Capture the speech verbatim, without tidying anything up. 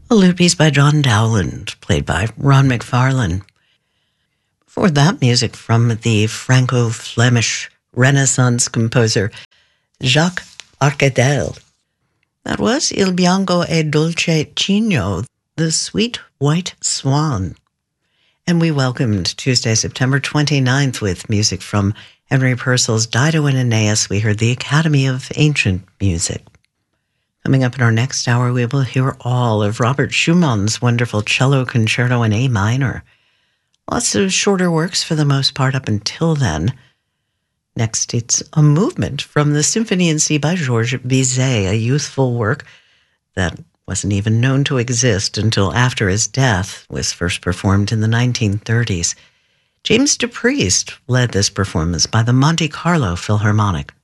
A lute piece by John Dowland, played by Ron McFarlane. Before that, music from the Franco-Flemish Renaissance composer Jacques Arcadel. That was Il Bianco e Dolce Cigno, the Sweet White Swan. And we welcomed Tuesday, September twenty-ninth with music from Henry Purcell's Dido and Aeneas. We heard the Academy of Ancient Music. Coming up in our next hour, we will hear all of Robert Schumann's wonderful cello concerto in A minor. Lots of shorter works for the most part up until then. Next, it's a movement from the Symphony in C by Georges Bizet, a youthful work that wasn't even known to exist until after his death, was first performed in the nineteen thirties. James DePriest led this performance by the Monte Carlo Philharmonic.